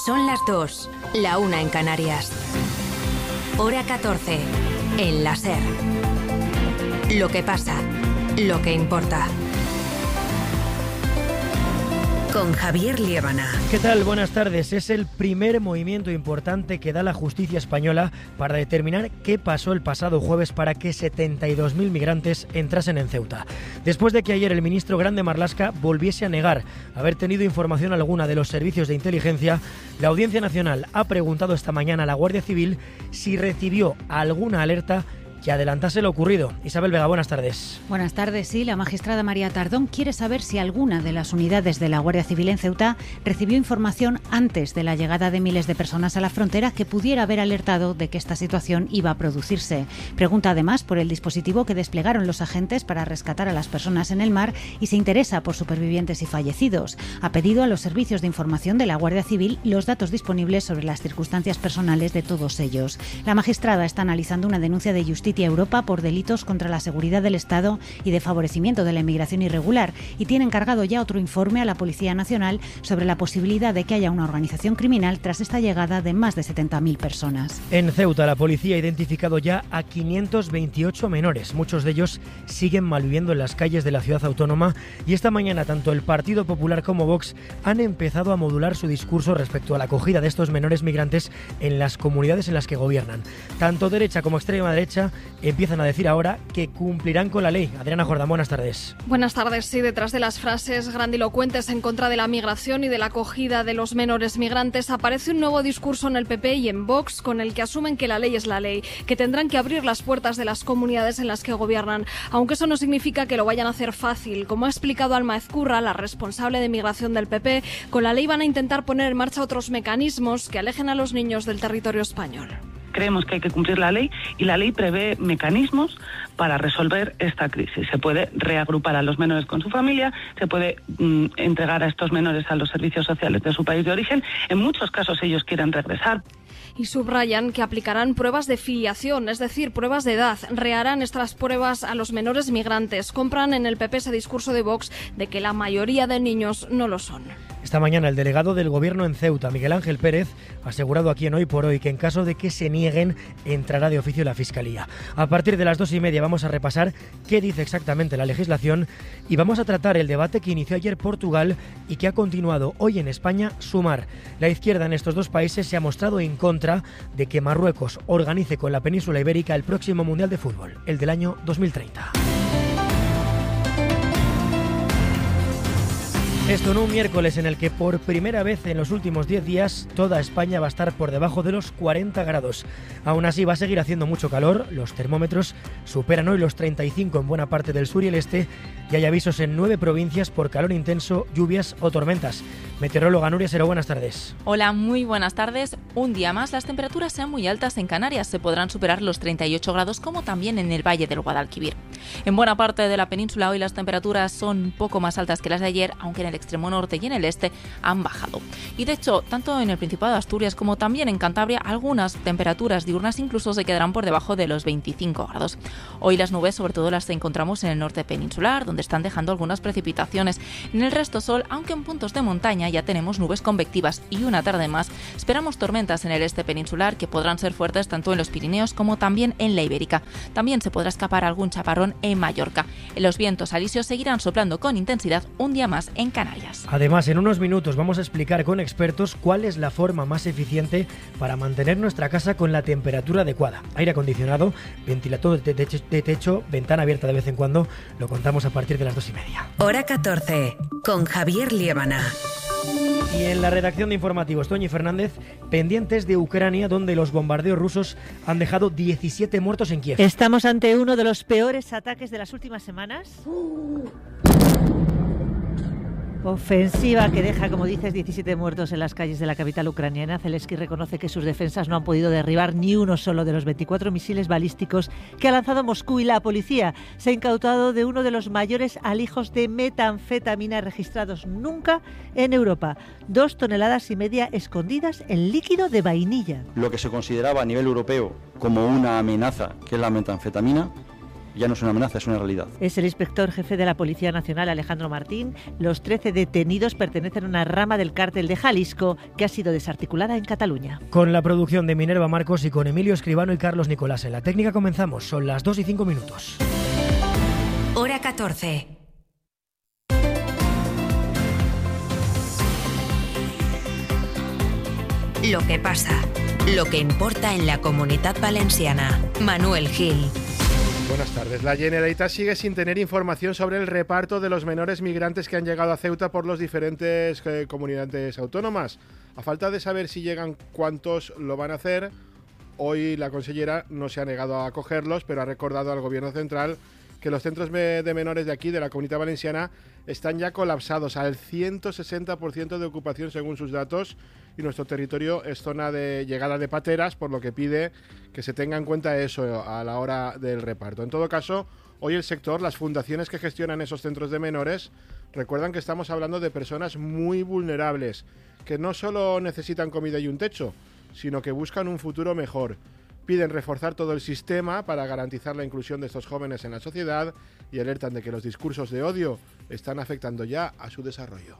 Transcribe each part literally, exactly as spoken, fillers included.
Son las dos, la una en Canarias. Hora catorce, en la SER. Lo que pasa, lo que importa. Con Javier Liébana. ¿Qué tal? Buenas tardes. Es el primer movimiento importante que da la justicia española para determinar qué pasó el pasado jueves para que setenta y dos mil migrantes entrasen en Ceuta. Después de que ayer el ministro Grande Marlaska volviese a negar haber tenido información alguna de los servicios de inteligencia, la Audiencia Nacional ha preguntado esta mañana a la Guardia Civil si recibió alguna alerta que adelantase lo ocurrido. Isabel Vega, buenas tardes. Buenas tardes. Sí, la magistrada María Tardón quiere saber si alguna de las unidades de la Guardia Civil en Ceuta recibió información antes de la llegada de miles de personas a la frontera que pudiera haber alertado de que esta situación iba a producirse. Pregunta además por el dispositivo que desplegaron los agentes para rescatar a las personas en el mar y se interesa por supervivientes y fallecidos. Ha pedido a los servicios de información de la Guardia Civil los datos disponibles sobre las circunstancias personales de todos ellos. La magistrada está analizando una denuncia de Justicia Europa por delitos contra la seguridad del Estado y de favorecimiento de la inmigración irregular y tiene encargado ya otro informe a la Policía Nacional sobre la posibilidad de que haya una organización criminal tras esta llegada de más de setenta mil personas. En Ceuta, la policía ha identificado ya a quinientos veintiocho menores. Muchos de ellos siguen malviviendo en las calles de la ciudad autónoma y esta mañana tanto el Partido Popular como Vox han empezado a modular su discurso respecto a la acogida de estos menores migrantes en las comunidades en las que gobiernan. Tanto derecha como extrema derecha empiezan a decir ahora que cumplirán con la ley. Adriana Jordán, buenas tardes. Buenas tardes. Sí, detrás de las frases grandilocuentes en contra de la migración y de la acogida de los menores migrantes aparece un nuevo discurso en el P P y en Vox con el que asumen que la ley es la ley, que tendrán que abrir las puertas de las comunidades en las que gobiernan, aunque eso no significa que lo vayan a hacer fácil. Como ha explicado Alma Ezcurra, la responsable de migración del P P, con la ley van a intentar poner en marcha otros mecanismos que alejen a los niños del territorio español. Creemos que hay que cumplir la ley y la ley prevé mecanismos para resolver esta crisis. Se puede reagrupar a los menores con su familia, se puede mm, entregar a estos menores a los servicios sociales de su país de origen. En muchos casos ellos quieren regresar. Y subrayan que aplicarán pruebas de filiación, es decir, pruebas de edad. Reharán estas pruebas a los menores migrantes. Compran en el P P ese discurso de Vox de que la mayoría de niños no lo son. Esta mañana el delegado del Gobierno en Ceuta, Miguel Ángel Pérez, ha asegurado aquí en Hoy por Hoy que en caso de que se nieguen, entrará de oficio la Fiscalía. A partir de las dos y media vamos a repasar qué dice exactamente la legislación y vamos a tratar el debate que inició ayer Portugal y que ha continuado hoy en España, Sumar. La izquierda en estos dos países se ha mostrado en contra de que Marruecos organice con la península ibérica el próximo Mundial de Fútbol, el del año dos mil treinta. Esto en un miércoles en el que por primera vez en los últimos diez días toda España va a estar por debajo de los cuarenta grados. Aún así va a seguir haciendo mucho calor, los termómetros superan hoy los treinta y cinco en buena parte del sur y el este y hay avisos en nueve provincias por calor intenso, lluvias o tormentas. Meteoróloga Nuria Sero, buenas tardes. Hola, muy buenas tardes. Un día más las temperaturas sean muy altas en Canarias, se podrán superar los treinta y ocho grados como también en el Valle del Guadalquivir. En buena parte de la península hoy las temperaturas son un poco más altas que las de ayer, aunque en el extremo norte y en el este han bajado. Y de hecho, tanto en el Principado de Asturias como también en Cantabria, algunas temperaturas diurnas incluso se quedarán por debajo de los veinticinco grados. Hoy las nubes sobre todo las encontramos en el norte peninsular, donde están dejando algunas precipitaciones. En el resto sol, aunque en puntos de montaña ya tenemos nubes convectivas y una tarde más esperamos tormentas en el este peninsular que podrán ser fuertes tanto en los Pirineos como también en la Ibérica. También se podrá escapar algún chaparrón en Mallorca. Los vientos alisios seguirán soplando con intensidad un día más en Canarias. Además, en unos minutos vamos a explicar con expertos cuál es la forma más eficiente para mantener nuestra casa con la temperatura adecuada. Aire acondicionado, ventilador de techo, de techo, ventana abierta de vez en cuando. Lo contamos a partir de las dos y media. Hora catorce, con Javier Liébana. Y en la redacción de informativos, Toñi Fernández, pendientes de Ucrania, donde los bombardeos rusos han dejado diecisiete muertos en Kiev. Estamos ante uno de los peores ataques de las últimas semanas. Ofensiva que deja, como dices, diecisiete muertos en las calles de la capital ucraniana. Zelensky reconoce que sus defensas no han podido derribar ni uno solo de los veinticuatro misiles balísticos que ha lanzado Moscú, y la policía se ha incautado de uno de los mayores alijos de metanfetamina registrados nunca en Europa. Dos toneladas y media escondidas en líquido de vainilla. Lo que se consideraba a nivel europeo como una amenaza, que es la metanfetamina, Ya no es una amenaza, es una realidad. Es el inspector jefe de la Policía Nacional, Alejandro Martín. Los trece detenidos pertenecen a una rama del cártel de Jalisco que ha sido desarticulada en Cataluña. Con la producción de Minerva Marcos y con Emilio Escribano y Carlos Nicolás en la técnica comenzamos. Son las dos y cinco minutos. Hora catorce. Lo que pasa, lo que importa en la Comunitat Valenciana. Manuel Gil. Buenas tardes. La Generalitat sigue sin tener información sobre el reparto de los menores migrantes que han llegado a Ceuta por las diferentes eh, comunidades autónomas. A falta de saber si llegan, cuántos lo van a hacer, hoy la consellera no se ha negado a acogerlos, pero ha recordado al Gobierno central que los centros de menores de aquí, de la Comunidad Valenciana, están ya colapsados al ciento sesenta por ciento de ocupación según sus datos, y nuestro territorio es zona de llegada de pateras, por lo que pide que se tenga en cuenta eso a la hora del reparto. En todo caso, hoy el sector, las fundaciones que gestionan esos centros de menores, recuerdan que estamos hablando de personas muy vulnerables, que no solo necesitan comida y un techo, sino que buscan un futuro mejor. Piden reforzar todo el sistema para garantizar la inclusión de estos jóvenes en la sociedad y alertan de que los discursos de odio están afectando ya a su desarrollo.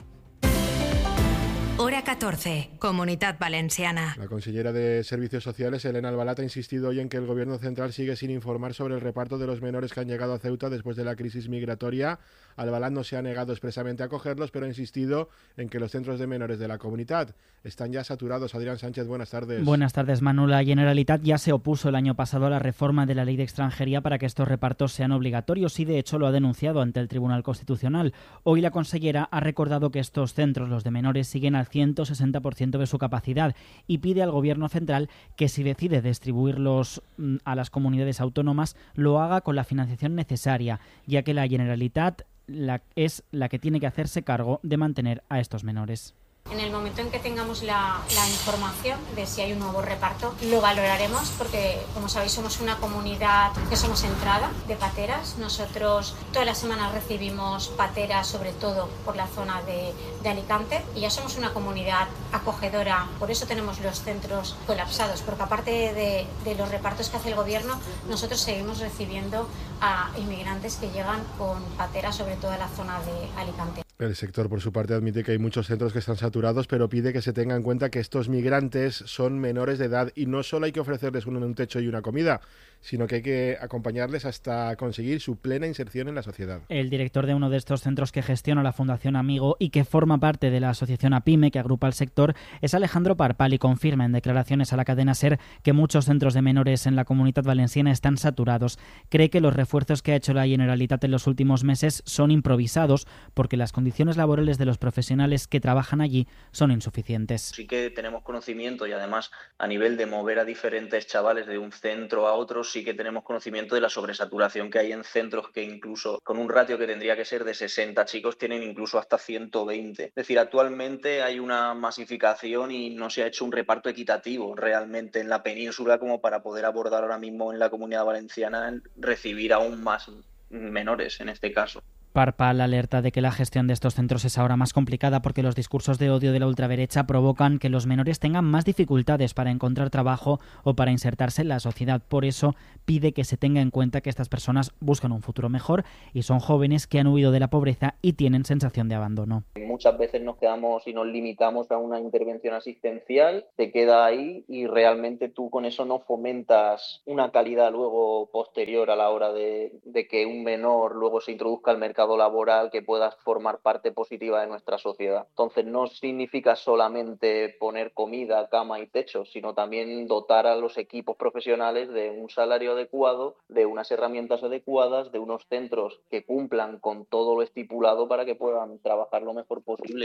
Hora catorce, Comunitat Valenciana. La consellera de Servicios Sociales, Elena Albalat, ha insistido hoy en que el Gobierno central sigue sin informar sobre el reparto de los menores que han llegado a Ceuta después de la crisis migratoria. Albalat no se ha negado expresamente a acogerlos, pero ha insistido en que los centros de menores de la comunidad están ya saturados. Adrián Sánchez, buenas tardes. Buenas tardes, Manu. La Generalitat ya se opuso el año pasado a la reforma de la Ley de Extranjería para que estos repartos sean obligatorios y, de hecho, lo ha denunciado ante el Tribunal Constitucional. Hoy la consellera ha recordado que estos centros, los de menores, siguen al ciento sesenta por ciento de su capacidad y pide al Gobierno central que, si decide distribuirlos a las comunidades autónomas, lo haga con la financiación necesaria, ya que la Generalitat la, es la que tiene que hacerse cargo de mantener a estos menores. En el momento en que tengamos la, la información de si hay un nuevo reparto, lo valoraremos porque, como sabéis, somos una comunidad que somos entrada de pateras. Nosotros todas las semanas recibimos pateras, sobre todo por la zona de, de Alicante, y ya somos una comunidad acogedora. Por eso tenemos los centros colapsados, porque aparte de, de los repartos que hace el Gobierno, nosotros seguimos recibiendo a inmigrantes que llegan con pateras, sobre todo en la zona de Alicante. El sector, por su parte, admite que hay muchos centros que están saturados, pero pide que se tenga en cuenta que estos migrantes son menores de edad y no solo hay que ofrecerles un, un techo y una comida, sino que hay que acompañarles hasta conseguir su plena inserción en la sociedad. El director de uno de estos centros que gestiona la Fundación Amigo y que forma parte de la asociación APIME, que agrupa al sector, es Alejandro Parpal, y confirma en declaraciones a la cadena SER que muchos centros de menores en la Comunitat Valenciana están saturados. Cree que los refuerzos que ha hecho la Generalitat en los últimos meses son improvisados porque las condiciones laborales de los profesionales que trabajan allí son insuficientes. Sí que tenemos conocimiento, y además a nivel de mover a diferentes chavales de un centro a otro, sí que tenemos conocimiento de la sobresaturación que hay en centros que incluso con un ratio que tendría que ser de sesenta chicos tienen incluso hasta ciento veinte. Es decir, actualmente hay una masificación y no se ha hecho un reparto equitativo realmente en la península como para poder abordar ahora mismo en la Comunidad Valenciana recibir aún más menores en este caso. Parpal alerta de que la gestión de estos centros es ahora más complicada porque los discursos de odio de la ultraderecha provocan que los menores tengan más dificultades para encontrar trabajo o para insertarse en la sociedad. Por eso pide que se tenga en cuenta que estas personas buscan un futuro mejor y son jóvenes que han huido de la pobreza y tienen sensación de abandono. Muchas veces nos quedamos y nos limitamos a una intervención asistencial, te queda ahí y realmente tú con eso no fomentas una calidad luego posterior a la hora de, de que un menor luego se introduzca al mercado laboral, que puedas formar parte positiva de nuestra sociedad. Entonces no significa solamente poner comida, cama y techo, sino también dotar a los equipos profesionales de un salario adecuado, de unas herramientas adecuadas, de unos centros que cumplan con todo lo estipulado para que puedan trabajar lo mejor posible.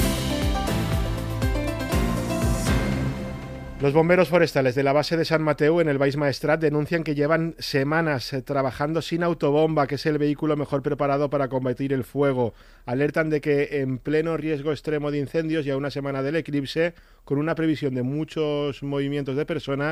Los bomberos forestales de la base de San Mateu, en el Baix Maestrat, denuncian que llevan semanas trabajando sin autobomba, que es el vehículo mejor preparado para combatir el fuego. Alertan de que en pleno riesgo extremo de incendios y a una semana del eclipse, con una previsión de muchos movimientos de personas,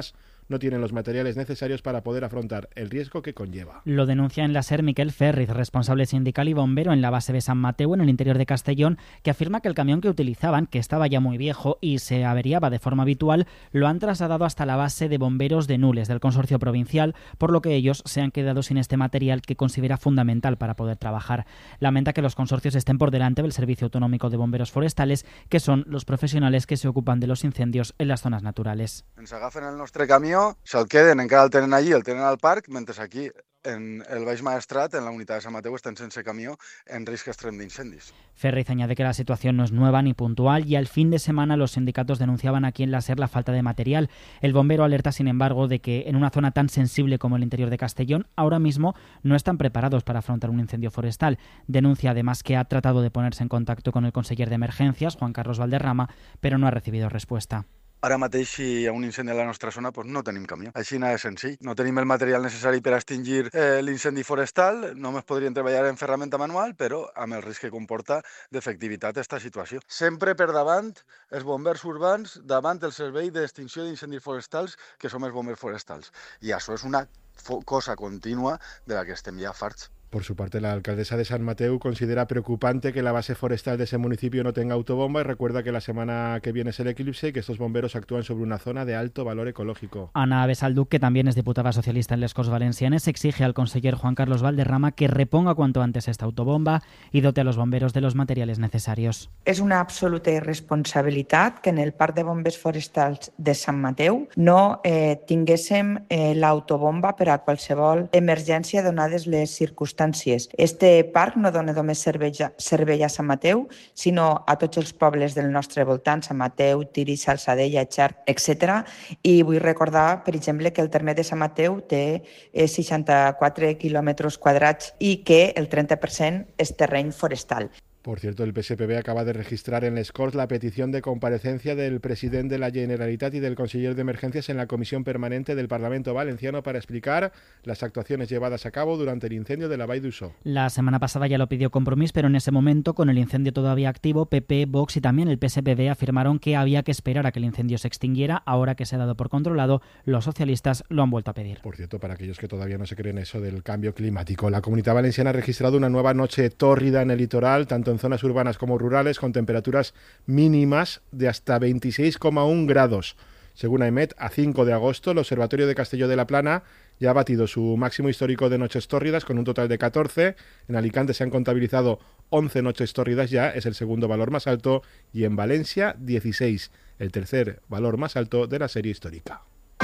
no tienen los materiales necesarios para poder afrontar el riesgo que conlleva. Lo denuncia en la SER Miquel Ferriz, responsable sindical y bombero en la base de San Mateu, en el interior de Castellón, que afirma que el camión que utilizaban, que estaba ya muy viejo y se averiaba de forma habitual, lo han trasladado hasta la base de bomberos de Nules, del consorcio provincial, por lo que ellos se han quedado sin este material que considera fundamental para poder trabajar. Lamenta que los consorcios estén por delante del Servicio Autonómico de Bomberos Forestales, que son los profesionales que se ocupan de los incendios en las zonas naturales. Ens agafen el nostre camió, se'l queden, encara el tenen allí, el tenen al parc, mentre aquí en el Baix Maestrat, en la unitat de Sant Mateu, estan sense camió en risc extrem d'incendis. Ferriz añade que la situación no es nueva ni puntual y al fin de semana los sindicatos denunciaban aquí en la SER la falta de material. El bombero alerta, sin embargo, de que en una zona tan sensible como el interior de Castellón, ahora mismo no están preparados para afrontar un incendio forestal. Denuncia además que ha tratado de ponerse en contacto con el conseller de emergencias, Juan Carlos Valderrama, pero no ha recibido respuesta. Ara mateix, si hi ha un incendi a la nostra zona, doncs no tenim camió. Així n'ha de senzill. No tenim el material necessari per extingir eh, l'incendi forestal, només podríem treballar en ferramenta manual, però amb el risc que comporta d'efectivitat aquesta situació. Sempre per davant els bombers urbans, davant el servei d'extinció d'incendis forestals, que som els bombers forestals. I això és una cosa contínua de la que estem ja farts. Por su parte, la alcaldesa de San Mateu considera preocupante que la base forestal de ese municipio no tenga autobomba y recuerda que la semana que viene es el eclipse y que estos bomberos actúan sobre una zona de alto valor ecológico. Ana Besalduc, que también es diputada socialista en les Corts Valencianes, exige al conseller Juan Carlos Valderrama que reponga cuanto antes esta autobomba y dote a los bomberos de los materiales necesarios. És una absoluta irresponsabilitat que en el Parc de Bombers Forestals de Sant Mateu no eh, tinguéssim eh, l'autobomba per a qualsevol emergència donades les circumstàncies. Este parc no dona només servei, servei a Sant Mateu, sinó a tots els pobles del nostre voltant, Sant Mateu, Tiri, Salsadella, Xert, etcètera. I vull recordar, per exemple, que el terme de Sant Mateu té seixanta-quatre quilòmetres quadrats i que el trenta per cent és terreny forestal. Por cierto, el P S P B acaba de registrar en les Corts la petición de comparecencia del presidente de la Generalitat y del conseller de Emergencias en la Comisión Permanente del Parlamento Valenciano para explicar las actuaciones llevadas a cabo durante el incendio de la Vall d'Uixó. La semana pasada ya lo pidió Compromís, pero en ese momento, con el incendio todavía activo, P P, Vox y también el P S P B afirmaron que había que esperar a que el incendio se extinguiera. Ahora que se ha dado por controlado, los socialistas lo han vuelto a pedir. Por cierto, para aquellos que todavía no se creen eso del cambio climático, la Comunidad Valenciana ha registrado una nueva noche tórrida en el litoral, tanto en zonas urbanas como rurales, con temperaturas mínimas de hasta veintiséis coma uno grados. Según AEMET, a cinco de agosto, el Observatorio de Castelló de la Plana ya ha batido su máximo histórico de noches tórridas con un total de catorce. En Alicante se han contabilizado once noches tórridas ya, es el segundo valor más alto, y en Valencia dieciséis, el tercer valor más alto de la serie histórica.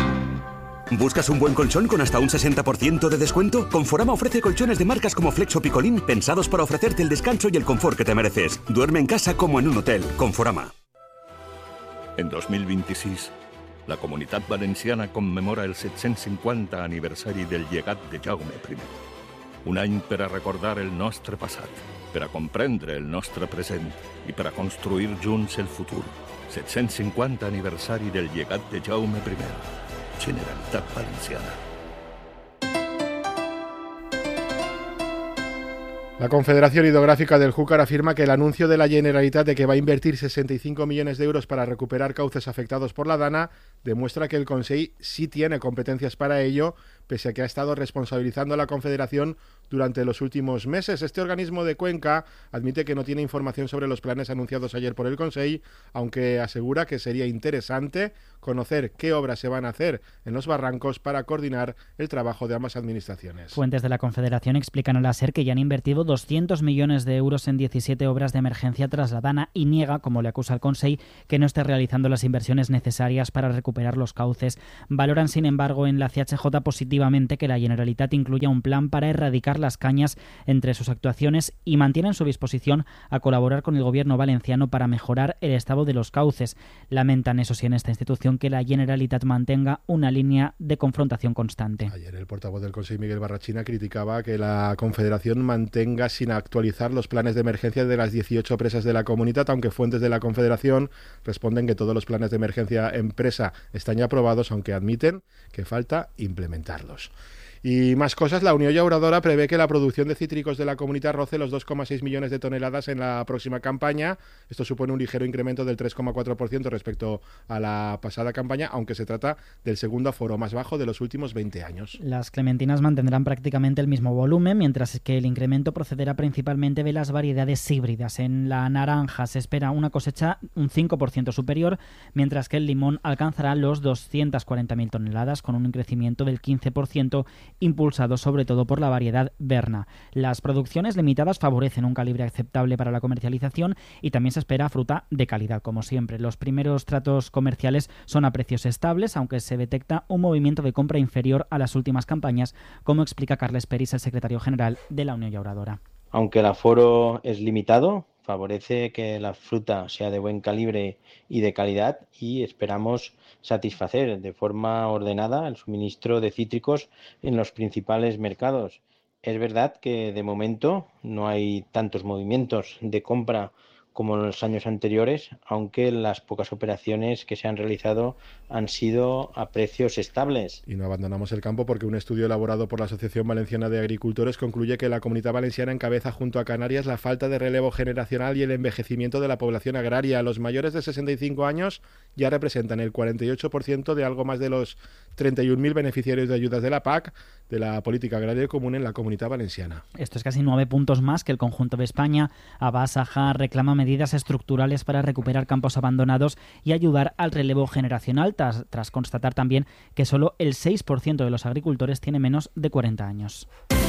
¿Buscas un buen colchón con hasta un sesenta por ciento de descuento? Conforama ofrece colchones de marcas como Flex o Picolín pensados para ofrecerte el descanso y el confort que te mereces. Duerme en casa como en un hotel. Conforama. En dos mil vint-i-sis, la Comunitat Valenciana commemora el set-cents cinquanta aniversari del llegat de Jaume primer. Un any per a recordar el nostre passat, per a comprendre el nostre present i per a construir junts el futur. set-cents cinquanta aniversari del llegat de Jaume primer. Generalitat Valenciana. La Confederación Hidrográfica del Júcar afirma que el anuncio de la Generalitat de que va a invertir sesenta y cinco millones de euros para recuperar cauces afectados por la Dana demuestra que el Consell sí tiene competencias para ello, pese a que ha estado responsabilizando a la Confederación durante los últimos meses. Este organismo de Cuenca admite que no tiene información sobre los planes anunciados ayer por el Consell, aunque asegura que sería interesante conocer qué obras se van a hacer en los barrancos para coordinar el trabajo de ambas administraciones. Fuentes de la Confederación explican a la SER que ya han invertido doscientos millones de euros en diecisiete obras de emergencia tras la Dana y niega, como le acusa el Consell, que no esté realizando las inversiones necesarias para recuperar los cauces. Valoran, sin embargo, en la C H J positivamente que la Generalitat incluya un plan para erradicar las cañas entre sus actuaciones y mantienen su disposición a colaborar con el gobierno valenciano para mejorar el estado de los cauces. Lamentan, eso sí, en esta institución que la Generalitat mantenga una línea de confrontación constante. Ayer el portavoz del Consell, Miguel Barrachina, criticaba que la Confederación mantenga sin actualizar los planes de emergencia de las dieciocho presas de la comunidad, aunque fuentes de la Confederación responden que todos los planes de emergencia en presa están ya aprobados, aunque admiten que falta implementarlos. Y más cosas, la Unió Llauradora prevé que la producción de cítricos de la comunidad roce los dos coma seis millones de toneladas en la próxima campaña. Esto supone un ligero incremento del tres coma cuatro por ciento respecto a la pasada campaña, aunque se trata del segundo aforo más bajo de los últimos veinte años. Las clementinas mantendrán prácticamente el mismo volumen, mientras que el incremento procederá principalmente de las variedades híbridas. En la naranja se espera una cosecha un cinco por ciento superior, mientras que el limón alcanzará los doscientas cuarenta mil toneladas, con un crecimiento del quince por ciento, impulsado sobre todo por la variedad Berna. Las producciones limitadas favorecen un calibre aceptable para la comercialización y también se espera fruta de calidad, como siempre. Los primeros tratos comerciales son a precios estables, aunque se detecta un movimiento de compra inferior a las últimas campañas, como explica Carles Peris, el secretario general de la Unión Llauradora. Aunque el aforo es limitado, favorece que la fruta sea de buen calibre y de calidad, y esperamos satisfacer de forma ordenada el suministro de cítricos en los principales mercados. Es verdad que de momento no hay tantos movimientos de compra como en los años anteriores, aunque las pocas operaciones que se han realizado han sido a precios estables. Y no abandonamos el campo porque un estudio elaborado por la Asociación Valenciana de Agricultores concluye que la Comunidad Valenciana encabeza junto a Canarias la falta de relevo generacional y el envejecimiento de la población agraria. Los mayores de sesenta y cinco años ya representan el cuarenta y ocho por ciento de algo más de los treinta y un mil beneficiarios de ayudas de la P A C, de la Política Agraria Común, en la Comunidad Valenciana. Esto es casi nueve puntos más que el conjunto de España. Abbas Saha reclama medidas estructurales para recuperar campos abandonados y ayudar al relevo generacional, tras, tras constatar también que solo el seis por ciento de los agricultores tiene menos de cuarenta años.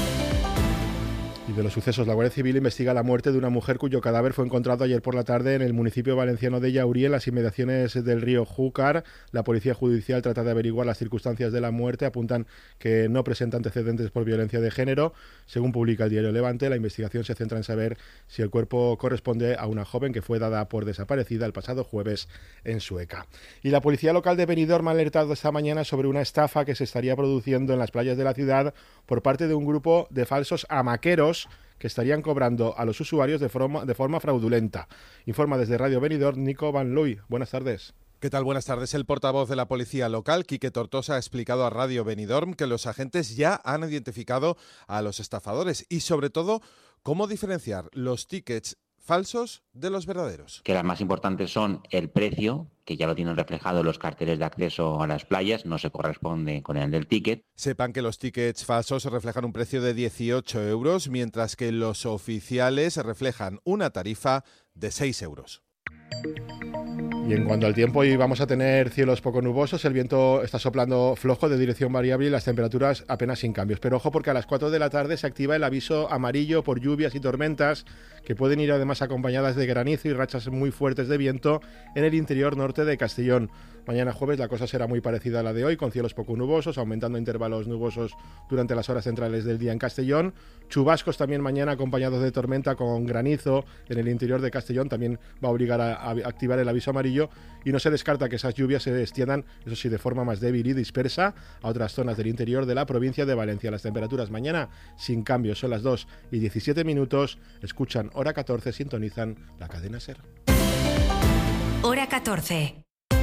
Y de los sucesos, la Guardia Civil investiga la muerte de una mujer cuyo cadáver fue encontrado ayer por la tarde en el municipio valenciano de Llaurí, en las inmediaciones del río Júcar. La Policía Judicial trata de averiguar las circunstancias de la muerte. Apuntan que no presenta antecedentes por violencia de género. Según publica el diario Levante, la investigación se centra en saber si el cuerpo corresponde a una joven que fue dada por desaparecida el pasado jueves en Sueca. Y la Policía Local de Benidorm ha alertado esta mañana sobre una estafa que se estaría produciendo en las playas de la ciudad por parte de un grupo de falsos hamaqueros que estarían cobrando a los usuarios de forma, de forma fraudulenta. Informa desde Radio Benidorm Nico Van Looy. Buenas tardes. ¿Qué tal? Buenas tardes. El portavoz de la policía local, Quique Tortosa, ha explicado a Radio Benidorm que los agentes ya han identificado a los estafadores y, sobre todo, cómo diferenciar los tickets falsos de los verdaderos. Que las más importantes son el precio, que ya lo tienen reflejado los carteles de acceso a las playas, no se corresponde con el del ticket. Sepan que los tickets falsos reflejan un precio de dieciocho euros, mientras que los oficiales reflejan una tarifa de seis euros. Y en cuanto al tiempo, hoy vamos a tener cielos poco nubosos, el viento está soplando flojo de dirección variable y las temperaturas apenas sin cambios. Pero ojo, porque a las cuatro de la tarde se activa el aviso amarillo por lluvias y tormentas, que pueden ir además acompañadas de granizo y rachas muy fuertes de viento en el interior norte de Castellón. Mañana jueves la cosa será muy parecida a la de hoy, con cielos poco nubosos, aumentando intervalos nubosos durante las horas centrales del día en Castellón. Chubascos también mañana acompañados de tormenta con granizo en el interior de Castellón. También va a obligar a, a activar el aviso amarillo, y no se descarta que esas lluvias se extiendan, eso sí, de forma más débil y dispersa a otras zonas del interior de la provincia de Valencia. Las temperaturas mañana sin cambios, son las dos y diecisiete minutos. Escuchan Hora catorce, sintonizan la cadena SER. Hora catorce.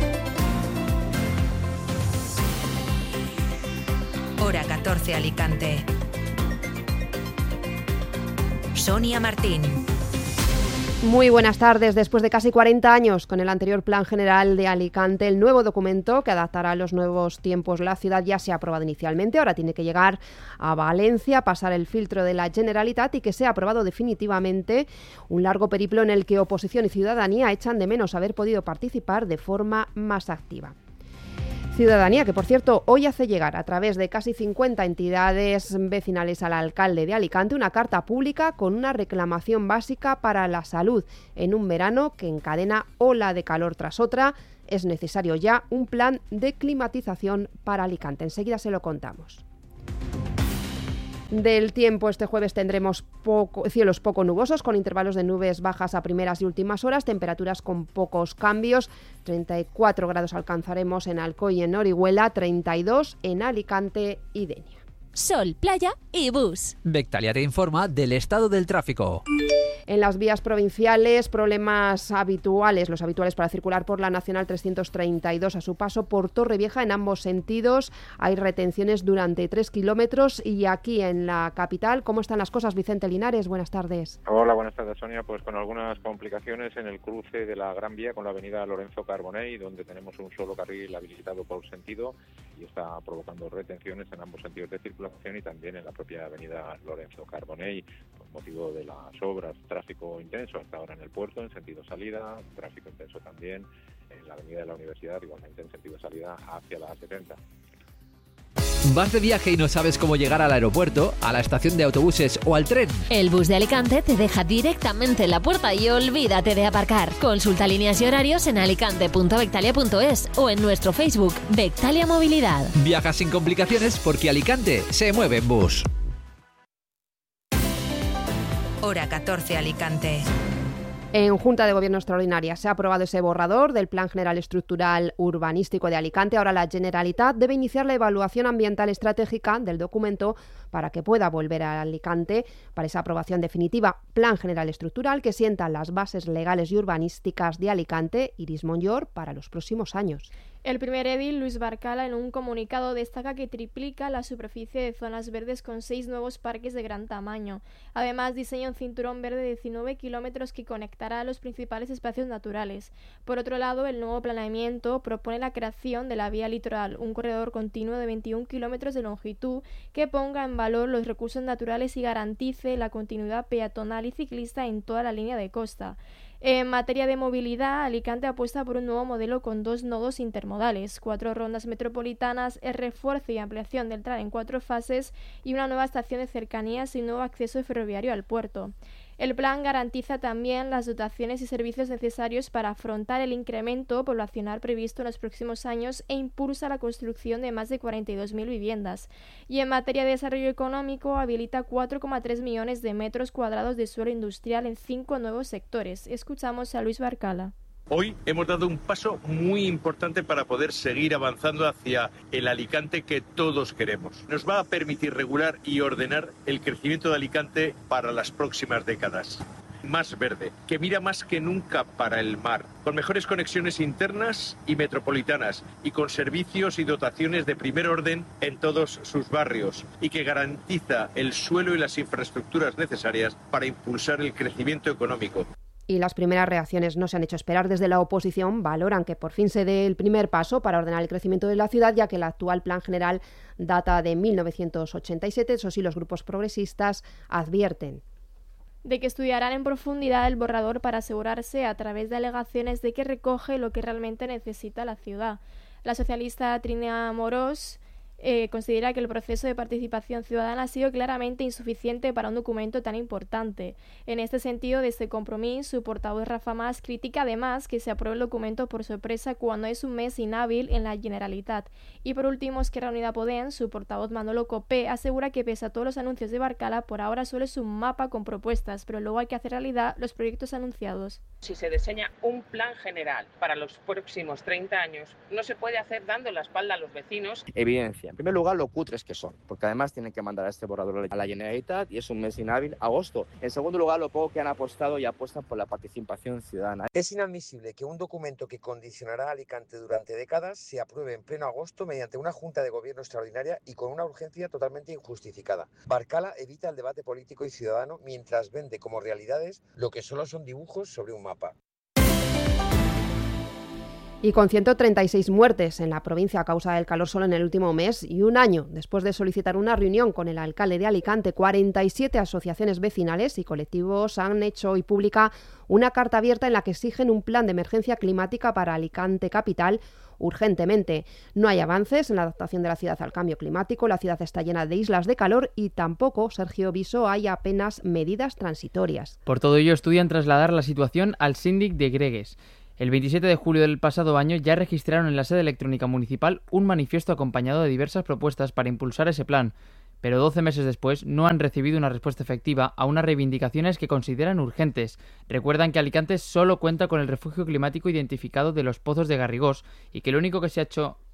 Hora catorce Alicante. Sonia Martín. Muy buenas tardes. Después de casi cuarenta años con el anterior Plan General de Alicante, el nuevo documento que adaptará a los nuevos tiempos la ciudad ya se ha aprobado inicialmente. Ahora tiene que llegar a Valencia, pasar el filtro de la Generalitat y que sea aprobado definitivamente. Un largo periplo en el que oposición y ciudadanía echan de menos haber podido participar de forma más activa. Ciudadanía que, por cierto, hoy hace llegar a través de casi cincuenta entidades vecinales al alcalde de Alicante una carta pública con una reclamación básica para la salud. En un verano que encadena ola de calor tras otra, es necesario ya un plan de climatización para Alicante. Enseguida se lo contamos. Del tiempo, este jueves tendremos poco, cielos poco nubosos con intervalos de nubes bajas a primeras y últimas horas, temperaturas con pocos cambios. treinta y cuatro grados alcanzaremos en Alcoy y en Orihuela, treinta y dos en Alicante y Denia. Sol, playa y bus. Bectalia te informa del estado del tráfico. En las vías provinciales, problemas habituales, los habituales para circular por la Nacional trescientos treinta y dos a su paso por Torrevieja en ambos sentidos. Hay retenciones durante tres kilómetros. Y aquí en la capital, ¿cómo están las cosas? Vicente Linares, buenas tardes. Hola, buenas tardes, Sonia. Pues con algunas complicaciones en el cruce de la Gran Vía con la avenida Lorenzo Carbonell, donde tenemos un solo carril habilitado por sentido y está provocando retenciones en ambos sentidos de circulación y también en la propia avenida Lorenzo Carbonell, por motivo de las obras. Tráfico intenso hasta ahora en el puerto, en sentido salida, tráfico intenso también en la avenida de la Universidad, igualmente en sentido salida hacia la A setenta. ¿Vas de viaje y no sabes cómo llegar al aeropuerto, a la estación de autobuses o al tren? El bus de Alicante te deja directamente en la puerta y olvídate de aparcar. Consulta líneas y horarios en alicante punto bectalia punto es o en nuestro Facebook Bectalia Movilidad. Viaja sin complicaciones porque Alicante se mueve en bus. Hora catorce, Alicante. En Junta de Gobierno Extraordinaria se ha aprobado ese borrador del Plan General Estructural Urbanístico de Alicante. Ahora la Generalitat debe iniciar la evaluación ambiental estratégica del documento para que pueda volver a Alicante para esa aprobación definitiva. Plan General Estructural que sienta las bases legales y urbanísticas de Alicante, Iris Monllor, para los próximos años. El primer edil, Luis Barcala, en un comunicado destaca que triplica la superficie de zonas verdes con seis nuevos parques de gran tamaño. Además, diseña un cinturón verde de diecinueve kilómetros que conectará a los principales espacios naturales. Por otro lado, el nuevo planeamiento propone la creación de la vía litoral, un corredor continuo de veintiún kilómetros de longitud que ponga en valor los recursos naturales y garantice la continuidad peatonal y ciclista en toda la línea de costa. En materia de movilidad, Alicante apuesta por un nuevo modelo con dos nodos intermodales, cuatro rondas metropolitanas, el refuerzo y ampliación del tren en cuatro fases y una nueva estación de cercanías y un nuevo acceso ferroviario al puerto. El plan garantiza también las dotaciones y servicios necesarios para afrontar el incremento poblacional previsto en los próximos años e impulsa la construcción de más de cuarenta y dos mil viviendas. Y en materia de desarrollo económico, habilita cuatro coma tres millones de metros cuadrados de suelo industrial en cinco nuevos sectores. Escuchamos a Luis Barcala. Hoy hemos dado un paso muy importante para poder seguir avanzando hacia el Alicante que todos queremos. Nos va a permitir regular y ordenar el crecimiento de Alicante para las próximas décadas. Más verde, que mira más que nunca para el mar, con mejores conexiones internas y metropolitanas y con servicios y dotaciones de primer orden en todos sus barrios y que garantiza el suelo y las infraestructuras necesarias para impulsar el crecimiento económico. Y las primeras reacciones no se han hecho esperar. Desde la oposición valoran que por fin se dé el primer paso para ordenar el crecimiento de la ciudad, ya que el actual plan general data de mil novecientos ochenta y siete. Eso sí, los grupos progresistas advierten de que estudiarán en profundidad el borrador para asegurarse a través de alegaciones de que recoge lo que realmente necesita la ciudad. La socialista Trinea Amorós Eh, considera que el proceso de participación ciudadana ha sido claramente insuficiente para un documento tan importante. En este sentido, desde Compromís, su portavoz Rafa Mas critica además que se apruebe el documento por sorpresa cuando es un mes inhábil en la Generalitat. Y por último, Esquerra Unida Podem, su portavoz Manolo Copé, asegura que pese a todos los anuncios de Barcala, por ahora solo es un mapa con propuestas, pero luego hay que hacer realidad los proyectos anunciados. Si se diseña un plan general para los próximos treinta años, no se puede hacer dando la espalda a los vecinos. Evidencia. En primer lugar, lo cutres que son, porque además tienen que mandar a este borrador a la Generalitat y es un mes inhábil, agosto. En segundo lugar, lo poco que han apostado y apuestan por la participación ciudadana. Es inadmisible que un documento que condicionará a Alicante durante décadas se apruebe en pleno agosto mediante una Junta de Gobierno extraordinaria y con una urgencia totalmente injustificada. Barcala evita el debate político y ciudadano mientras vende como realidades lo que solo son dibujos sobre un mapa. Y con ciento treinta y seis muertes en la provincia a causa del calor solo en el último mes y un año después de solicitar una reunión con el alcalde de Alicante, cuarenta y siete asociaciones vecinales y colectivos han hecho hoy pública una carta abierta en la que exigen un plan de emergencia climática para Alicante capital urgentemente. No hay avances en la adaptación de la ciudad al cambio climático, la ciudad está llena de islas de calor y tampoco, Sergio Viso, hay apenas medidas transitorias. Por todo ello, estudian trasladar la situación al síndic de Gregues. El veintisiete de julio del pasado año ya registraron en la sede electrónica municipal un manifiesto acompañado de diversas propuestas para impulsar ese plan, pero doce meses después no han recibido una respuesta efectiva a unas reivindicaciones que consideran urgentes. Recuerdan que Alicante solo cuenta con el refugio climático identificado de los Pozos de Garrigós y que lo único que se ha hecho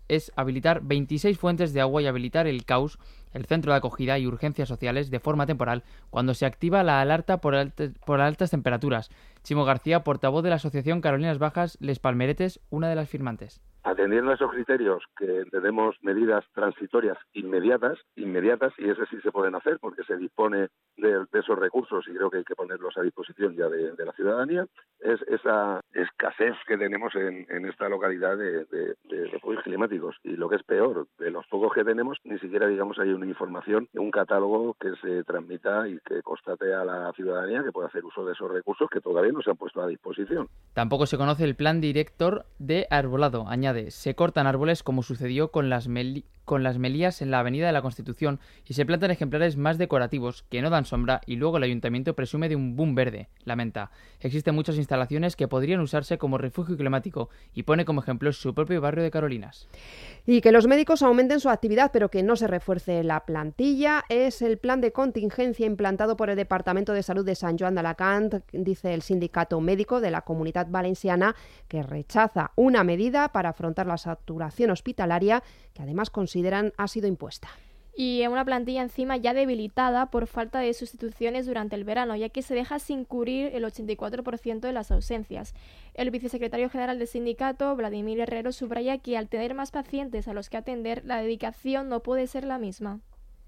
es habilitar veintiséis fuentes de agua y habilitar el C A U S, el Centro de Acogida y Urgencias Sociales, de forma temporal, cuando se activa la alerta por, alte, por altas temperaturas. Chimo García, portavoz de la Asociación Carolinas Bajas Les Palmeretes, una de las firmantes. Atendiendo a esos criterios, que tenemos medidas transitorias inmediatas, inmediatas, y esas sí se pueden hacer porque se dispone de, de esos recursos y creo que hay que ponerlos a disposición ya de, de la ciudadanía, es esa escasez que tenemos en, en esta localidad de, de, de refugios climáticos. Y lo que es peor, de los pocos que tenemos, ni siquiera, digamos, hay una información, un catálogo que se transmita y que constate a la ciudadanía que puede hacer uso de esos recursos que todavía no se han puesto a disposición. Tampoco se conoce el plan director de arbolado, añade. Se cortan árboles como sucedió con las, meli- con las melías en la Avenida de la Constitución y se plantan ejemplares más decorativos que no dan sombra y luego el ayuntamiento presume de un boom verde, lamenta. Existen muchas instalaciones que podrían usarse como refugio climático y pone como ejemplo su propio barrio de Carolinas. Y que los médicos aumenten su actividad pero que no se refuerce la plantilla es el plan de contingencia implantado por el Departamento de Salud de Sant Joan d'Alacant, dice el sindicato médico de la Comunitat Valenciana, que rechaza una medida para afrontar la saturación hospitalaria que además consideran ha sido impuesta. Y una plantilla encima ya debilitada por falta de sustituciones durante el verano, ya que se deja sin cubrir el ochenta y cuatro por ciento de las ausencias. El vicesecretario general del sindicato, Vladimir Herrero, subraya que al tener más pacientes a los que atender, la dedicación no puede ser la misma.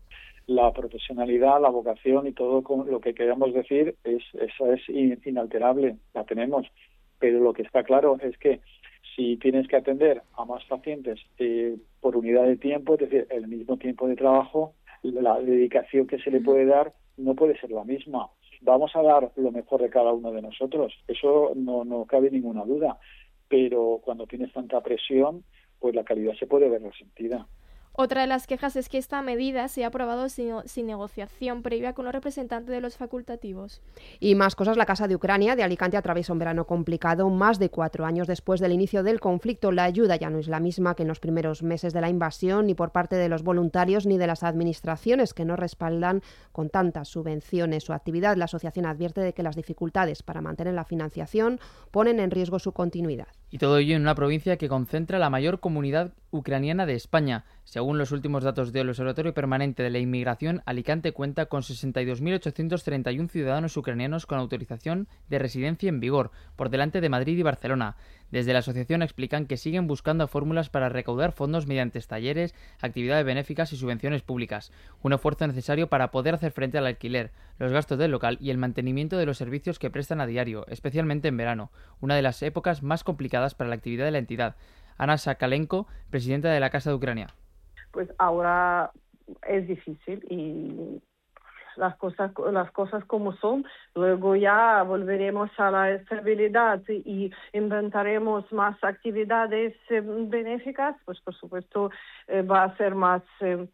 La profesionalidad, la vocación y todo lo que queremos decir, es, esa es inalterable, la tenemos. Pero lo que está claro es que si tienes que atender a más pacientes eh, por unidad de tiempo, es decir, el mismo tiempo de trabajo, la dedicación que se le puede dar no puede ser la misma. Vamos a dar lo mejor de cada uno de nosotros, eso no, no cabe ninguna duda, pero cuando tienes tanta presión, pues la calidad se puede ver resentida. Otra de las quejas es que esta medida se ha aprobado sin, sin negociación previa con los representantes de los facultativos. Y más cosas, la Casa de Ucrania de Alicante atraviesa un verano complicado. Más de cuatro años después del inicio del conflicto, la ayuda ya no es la misma que en los primeros meses de la invasión, ni por parte de los voluntarios ni de las administraciones que no respaldan con tantas subvenciones su actividad. La asociación advierte de que las dificultades para mantener la financiación ponen en riesgo su continuidad. Y todo ello en una provincia que concentra la mayor comunidad ucraniana de España. Según los últimos datos del Observatorio Permanente de la Inmigración, Alicante cuenta con sesenta y dos mil ochocientos treinta y uno ciudadanos ucranianos con autorización de residencia en vigor, por delante de Madrid y Barcelona. Desde la asociación explican que siguen buscando fórmulas para recaudar fondos mediante talleres, actividades benéficas y subvenciones públicas, un esfuerzo necesario para poder hacer frente al alquiler, los gastos del local y el mantenimiento de los servicios que prestan a diario, especialmente en verano, una de las épocas más complicadas para la actividad de la entidad. Ana Sakalenko, presidenta de la Casa de Ucrania. Pues ahora es difícil y las cosas las cosas como son. Luego ya volveremos a la estabilidad y inventaremos más actividades eh, benéficas. Pues por supuesto eh, va a ser más eh,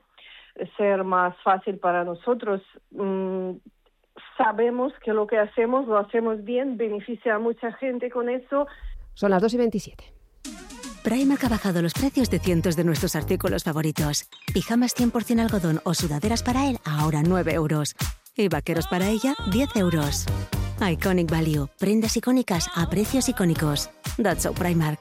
ser más fácil para nosotros. Mm, sabemos que lo que hacemos lo hacemos bien, beneficia a mucha gente con eso. Son las dos y veintisiete. Primark ha bajado los precios de cientos de nuestros artículos favoritos. Pijamas cien por ciento algodón o sudaderas para él, ahora nueve euros. Y vaqueros para ella, diez euros. Iconic Value. Prendas icónicas a precios icónicos. That's so Primark.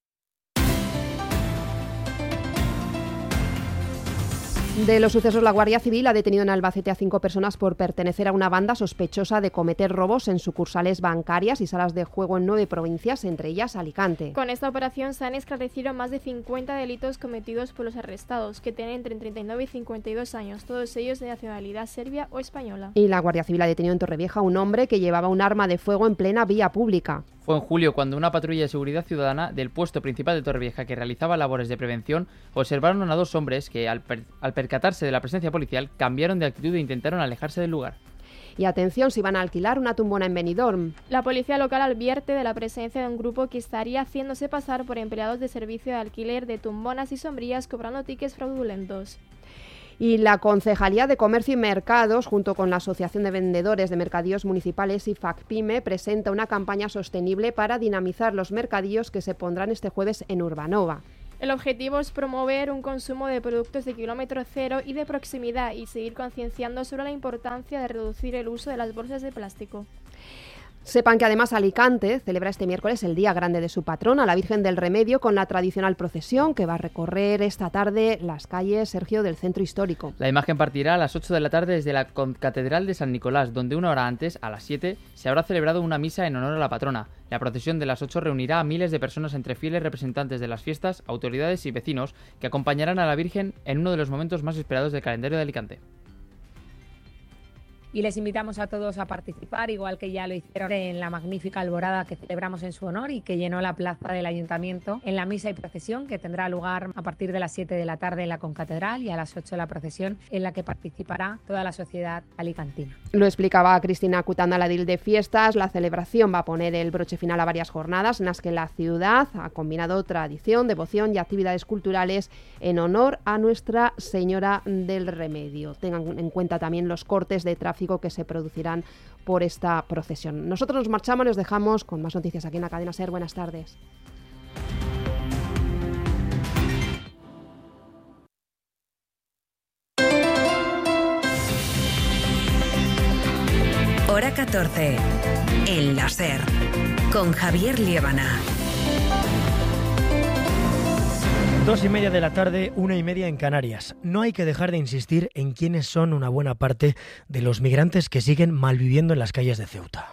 De los sucesos, la Guardia Civil ha detenido en Albacete a cinco personas por pertenecer a una banda sospechosa de cometer robos en sucursales bancarias y salas de juego en nueve provincias, entre ellas Alicante. Con esta operación se han esclarecido más de cincuenta delitos cometidos por los arrestados, que tienen entre treinta y nueve y cincuenta y dos años, todos ellos de nacionalidad serbia o española. Y la Guardia Civil ha detenido en Torrevieja a un hombre que llevaba un arma de fuego en plena vía pública. Fue en julio cuando una patrulla de seguridad ciudadana del puesto principal de Torrevieja, que realizaba labores de prevención, observaron a dos hombres que, al, per- al percatarse de la presencia policial, cambiaron de actitud e intentaron alejarse del lugar. Y atención, si van a alquilar una tumbona en Benidorm. La policía local advierte de la presencia de un grupo que estaría haciéndose pasar por empleados de servicio de alquiler de tumbonas y sombrillas cobrando tickets fraudulentos. Y la Concejalía de Comercio y Mercados, junto con la Asociación de Vendedores de Mercadillos Municipales y FACPIME, presenta una campaña sostenible para dinamizar los mercadillos que se pondrán este jueves en Urbanova. El objetivo es promover un consumo de productos de kilómetro cero y de proximidad y seguir concienciando sobre la importancia de reducir el uso de las bolsas de plástico. Sepan que además Alicante celebra este miércoles el Día Grande de su patrona, la Virgen del Remedio, con la tradicional procesión que va a recorrer esta tarde las calles, Sergio, del centro histórico. La imagen partirá a las ocho de la tarde desde la Catedral de San Nicolás, donde una hora antes, a las siete, se habrá celebrado una misa en honor a la patrona. La procesión de las ocho reunirá a miles de personas entre fieles representantes de las fiestas, autoridades y vecinos que acompañarán a la Virgen en uno de los momentos más esperados del calendario de Alicante. Y les invitamos a todos a participar, igual que ya lo hicieron en la magnífica alborada que celebramos en su honor y que llenó la plaza del Ayuntamiento, en la misa y procesión que tendrá lugar a partir de las siete de la tarde en la Concatedral y a las ocho la procesión en la que participará toda la sociedad alicantina. Lo explicaba Cristina Cutanda, la edil de fiestas. La celebración va a poner el broche final a varias jornadas en las que la ciudad ha combinado tradición, devoción y actividades culturales en honor a Nuestra Señora del Remedio. Tengan en cuenta también los cortes de tráfico que se producirán por esta procesión. Nosotros nos marchamos, nos dejamos con más noticias aquí en la cadena SER. Buenas tardes. Hora catorce, en la SER, con Javier Liébana. Dos y media de la tarde, una y media en Canarias. No hay que dejar de insistir en quiénes son una buena parte de los migrantes que siguen malviviendo en las calles de Ceuta.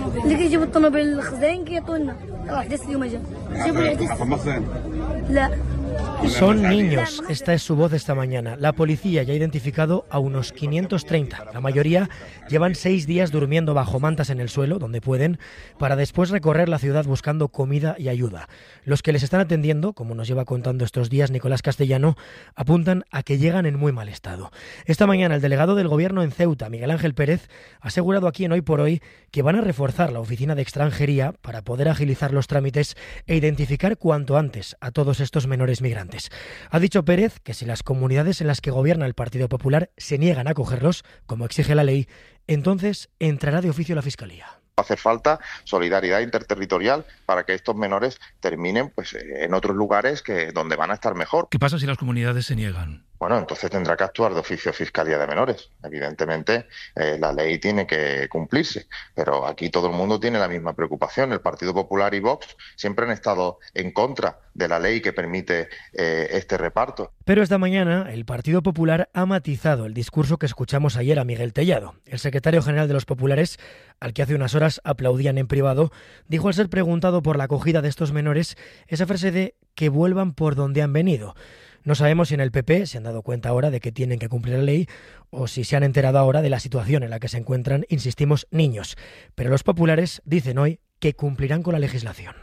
Son niños, esta es su voz esta mañana. La policía ya ha identificado a unos quinientos treinta. La mayoría llevan seis días durmiendo bajo mantas en el suelo, donde pueden, para después recorrer la ciudad buscando comida y ayuda. Los que les están atendiendo, como nos lleva contando estos días Nicolás Castellano, apuntan a que llegan en muy mal estado. Esta mañana el delegado del Gobierno en Ceuta, Miguel Ángel Pérez, ha asegurado aquí en Hoy por Hoy que van a reforzar la oficina de extranjería para poder agilizar los trámites e identificar cuanto antes a todos estos menores migrantes. Ha dicho Pérez que si las comunidades en las que gobierna el Partido Popular se niegan a acogerlos, como exige la ley, entonces entrará de oficio la Fiscalía. Hace falta solidaridad interterritorial para que estos menores terminen pues en otros lugares que donde van a estar mejor. ¿Qué pasa si las comunidades se niegan? Bueno, entonces tendrá que actuar de oficio Fiscalía de Menores. Evidentemente, eh, la ley tiene que cumplirse, pero aquí todo el mundo tiene la misma preocupación. El Partido Popular y Vox siempre han estado en contra de la ley que permite eh, este reparto. Pero esta mañana el Partido Popular ha matizado el discurso que escuchamos ayer a Miguel Tellado. El secretario general de los populares, al que hace unas horas aplaudían en privado, dijo al ser preguntado por la acogida de estos menores esa frase de que vuelvan por donde han venido. No sabemos si en el P P se han dado cuenta ahora de que tienen que cumplir la ley o si se han enterado ahora de la situación en la que se encuentran, insistimos, niños. Pero los populares dicen hoy que cumplirán con la legislación.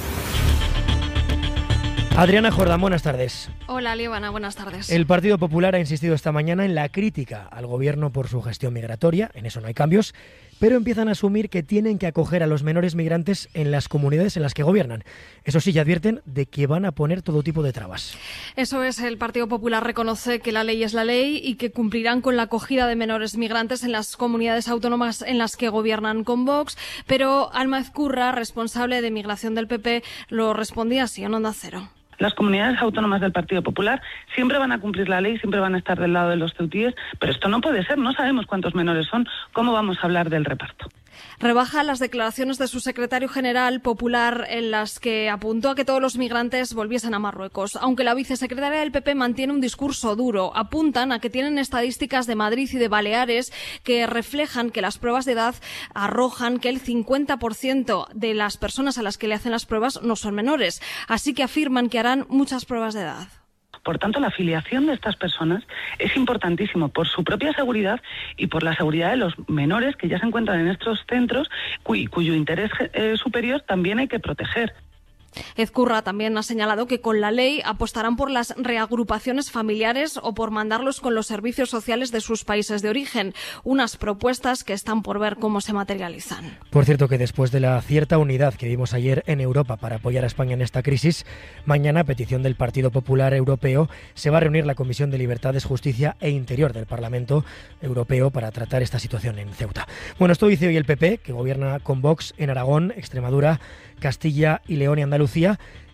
Adriana Jordán, buenas tardes. Hola, Liébana, buenas tardes. El Partido Popular ha insistido esta mañana en la crítica al Gobierno por su gestión migratoria, en eso no hay cambios, pero empiezan a asumir que tienen que acoger a los menores migrantes en las comunidades en las que gobiernan. Eso sí, ya advierten de que van a poner todo tipo de trabas. Eso es, el Partido Popular reconoce que la ley es la ley y que cumplirán con la acogida de menores migrantes en las comunidades autónomas en las que gobiernan con Vox, pero Alma Ezcurra, responsable de migración del P P, lo respondía así en Onda Cero. Las comunidades autónomas del Partido Popular siempre van a cumplir la ley, siempre van a estar del lado de los ceutíes, pero esto no puede ser, no sabemos cuántos menores son, ¿cómo vamos a hablar del reparto? Rebaja las declaraciones de su secretario general popular en las que apuntó a que todos los migrantes volviesen a Marruecos. Aunque la vicesecretaria del P P mantiene un discurso duro, apuntan a que tienen estadísticas de Madrid y de Baleares que reflejan que las pruebas de edad arrojan que el cincuenta por ciento de las personas a las que le hacen las pruebas no son menores. Así que afirman que harán muchas pruebas de edad. Por tanto, la afiliación de estas personas es importantísimo por su propia seguridad y por la seguridad de los menores que ya se encuentran en estos centros cuy, cuyo interés eh, superior también hay que proteger. Ezcurra también ha señalado que con la ley apostarán por las reagrupaciones familiares o por mandarlos con los servicios sociales de sus países de origen, unas propuestas que están por ver cómo se materializan. Por cierto, que después de la cierta unidad que vimos ayer en Europa para apoyar a España en esta crisis, mañana, a petición del Partido Popular Europeo, se va a reunir la Comisión de Libertades, Justicia e Interior del Parlamento Europeo para tratar esta situación en Ceuta. Bueno, esto dice hoy el P P, que gobierna con Vox en Aragón, Extremadura, Castilla y León y Andalucía,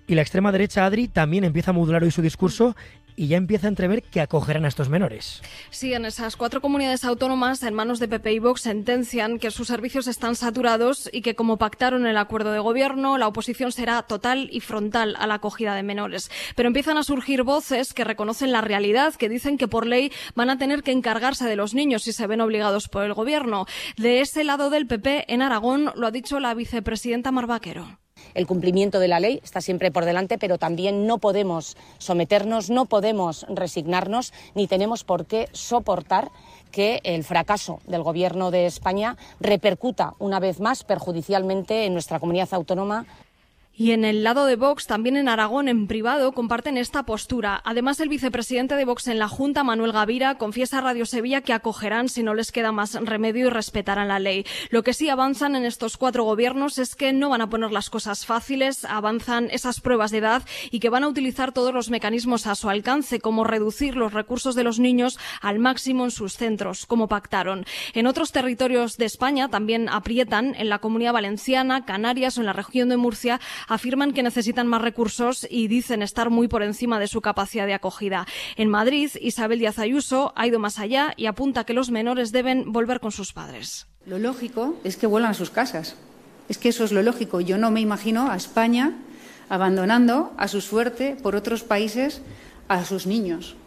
Y la extrema derecha, Adri, también empieza a modular hoy su discurso y ya empieza a entrever que acogerán a estos menores. Sí, en esas cuatro comunidades autónomas, en manos de P P y Vox, sentencian que sus servicios están saturados y que, como pactaron el acuerdo de gobierno, la oposición será total y frontal a la acogida de menores. Pero empiezan a surgir voces que reconocen la realidad, que dicen que por ley van a tener que encargarse de los niños si se ven obligados por el gobierno. De ese lado del P P, en Aragón, lo ha dicho la vicepresidenta Mar Vaquero. El cumplimiento de la ley está siempre por delante, pero también no podemos someternos, no podemos resignarnos, ni tenemos por qué soportar que el fracaso del Gobierno de España repercuta una vez más perjudicialmente en nuestra comunidad autónoma. Y en el lado de Vox, también en Aragón, en privado, comparten esta postura. Además, el vicepresidente de Vox en la Junta, Manuel Gavira, confiesa a Radio Sevilla que acogerán si no les queda más remedio y respetarán la ley. Lo que sí avanzan en estos cuatro gobiernos es que no van a poner las cosas fáciles, avanzan esas pruebas de edad y que van a utilizar todos los mecanismos a su alcance, como reducir los recursos de los niños al máximo en sus centros, como pactaron. En otros territorios de España también aprietan, en la Comunidad Valenciana, Canarias o en la región de Murcia, afirman que necesitan más recursos y dicen estar muy por encima de su capacidad de acogida. En Madrid, Isabel Díaz Ayuso ha ido más allá y apunta que los menores deben volver con sus padres. Lo lógico es que vuelvan a sus casas. Es que eso es lo lógico. Yo no me imagino a España abandonando a su suerte por otros países a sus niños.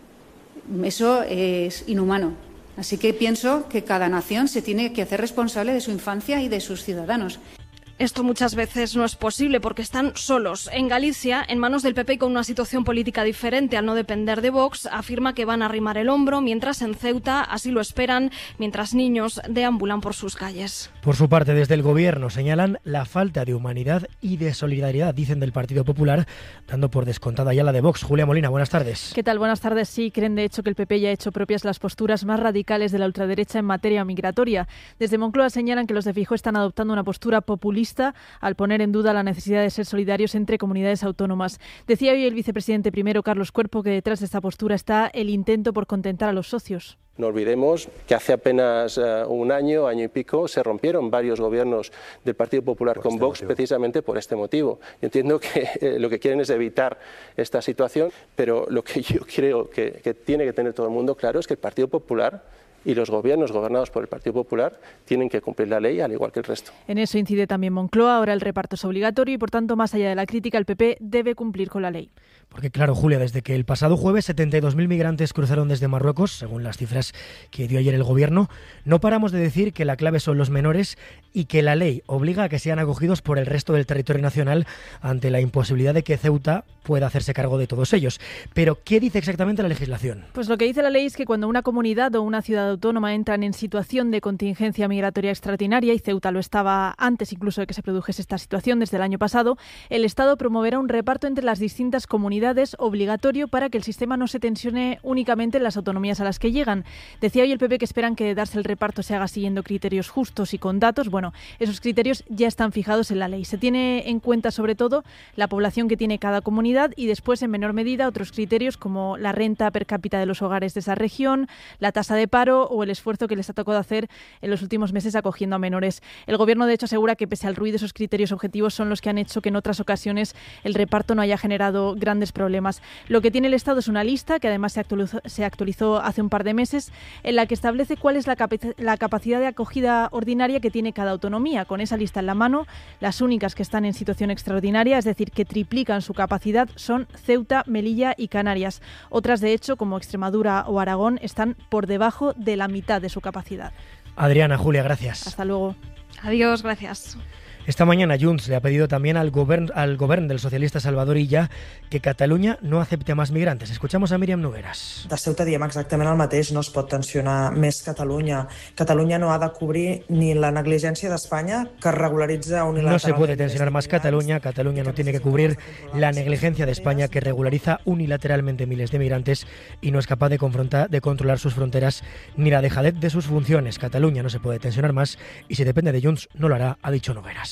Eso es inhumano. Así que pienso que cada nación se tiene que hacer responsable de su infancia y de sus ciudadanos. Esto muchas veces no es posible porque están solos. En Galicia, en manos del P P y con una situación política diferente al no depender de Vox, afirma que van a arrimar el hombro, mientras en Ceuta así lo esperan, mientras niños deambulan por sus calles. Por su parte, desde el Gobierno señalan la falta de humanidad y de solidaridad, dicen del Partido Popular, dando por descontada ya la de Vox. Julia Molina, buenas tardes. ¿Qué tal? Buenas tardes. Sí, creen de hecho que el P P ya ha hecho propias las posturas más radicales de la ultraderecha en materia migratoria. Desde Moncloa señalan que los de Feijóo están adoptando una postura populista al poner en duda la necesidad de ser solidarios entre comunidades autónomas. Decía hoy el vicepresidente primero, Carlos Cuerpo, que detrás de esta postura está el intento por contentar a los socios. No olvidemos que hace apenas uh, un año, año y pico, se rompieron varios gobiernos del Partido Popular por con este Vox motivo. Precisamente por este motivo. Yo entiendo que eh, lo que quieren es evitar esta situación, pero lo que yo creo que, que tiene que tener todo el mundo claro es que el Partido Popular y los gobiernos gobernados por el Partido Popular tienen que cumplir la ley al igual que el resto. En eso incide también Moncloa. Ahora el reparto es obligatorio y, por tanto, más allá de la crítica, el P P debe cumplir con la ley. Porque, claro, Julia, desde que el pasado jueves setenta y dos mil migrantes cruzaron desde Marruecos, según las cifras que dio ayer el Gobierno, no paramos de decir que la clave son los menores y que la ley obliga a que sean acogidos por el resto del territorio nacional ante la imposibilidad de que Ceuta pueda hacerse cargo de todos ellos. Pero, ¿qué dice exactamente la legislación? Pues lo que dice la ley es que cuando una comunidad o una ciudad autónoma entran en situación de contingencia migratoria extraordinaria, y Ceuta lo estaba antes incluso de que se produjese esta situación desde el año pasado, el Estado promoverá un reparto entre las distintas comunidades obligatorio para que el sistema no se tensione únicamente en las autonomías a las que llegan. Decía hoy el P P que esperan que darse el reparto se haga siguiendo criterios justos y con datos. Bueno, esos criterios ya están fijados en la ley. Se tiene en cuenta sobre todo la población que tiene cada comunidad y después en menor medida otros criterios como la renta per cápita de los hogares de esa región, la tasa de paro o el esfuerzo que les ha tocado hacer en los últimos meses acogiendo a menores. El Gobierno de hecho asegura que pese al ruido esos criterios objetivos son los que han hecho que en otras ocasiones el reparto no haya generado grandes problemas. Lo que tiene el Estado es una lista que además se actualizó, se actualizó hace un par de meses en la que establece cuál es la, capac- la capacidad de acogida ordinaria que tiene cada autonomía. Con esa lista en la mano, las únicas que están en situación extraordinaria, es decir, que triplican su capacidad, son Ceuta, Melilla y Canarias. Otras, de hecho, como Extremadura o Aragón, están por debajo de la mitad de su capacidad. Adriana, Julia, gracias. Hasta luego. Adiós, gracias. Esta mañana Junts le ha pedido también al govern, al govern del socialista Salvador Illa que Catalunya no acepte más migrantes. Escuchamos a Míriam Nogueras. De Ceuta diem exactament el mateix, no es pot tensionar més Catalunya. Catalunya no ha de cobrir ni la negligència d'Espanya que regularitza unilateralmente. No se puede tensionar más Cataluña. Cataluña no tiene que cubrir la negligencia de España que regulariza unilateralmente miles de migrantes y no es capaz de confrontar, de controlar sus fronteras ni la dejadez de sus funciones. Cataluña no se puede tensionar más y si depende de Junts no lo hará, ha dicho Nogueras.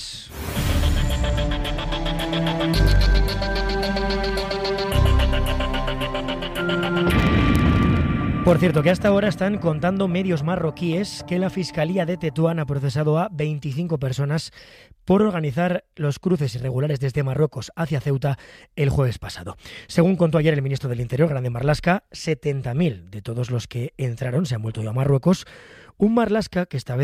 Por cierto, que hasta ahora están contando medios marroquíes que la Fiscalía de Tetuán ha procesado a veinticinco personas por organizar los cruces irregulares desde Marruecos hacia Ceuta el jueves pasado. Según contó ayer el ministro del Interior, Grande Marlaska, setenta mil de todos los que entraron se han vuelto a Marruecos. Un Marlaska que esta vez